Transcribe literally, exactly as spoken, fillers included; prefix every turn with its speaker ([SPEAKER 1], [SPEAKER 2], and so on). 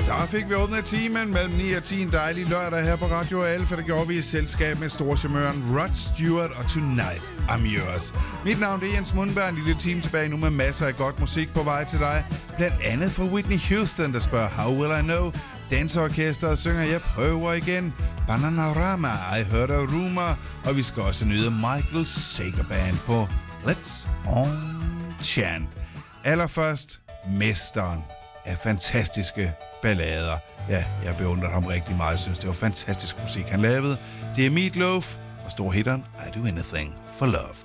[SPEAKER 1] Så fik vi åbnet timen mellem ni og ti en dejlig lørdag her på Radio Alfa. Det gjorde vi i selskab med storchamøren Rod Stewart og Tonight I'm Yours. Mit navn er Jens Mundberg, en lille time tilbage nu med masser af godt musik på vej til dig. Blandt andet fra Whitney Houston, der spørger How Will I Know? Danseorkestret synger Jeg Prøver Igen. Bananarama, I Heard a Rumor. Og vi skal også nyde Michael Sager Band på Let's On Chant. Allerførst mesteren af fantastiske ballader. Ja, jeg beundrer ham rigtig meget. Jeg synes, det var fantastisk musik, han lavede. Det er Meat Loaf og storhitteren I Do Anything for Love.